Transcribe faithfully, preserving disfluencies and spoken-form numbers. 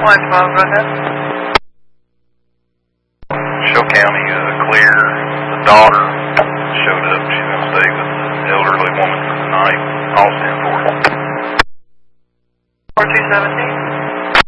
one twelve, go ahead. Shell County is uh, clear. The daughter showed up. She's going to stay with the elderly woman for the night. I'll stand for it. four two seventeen.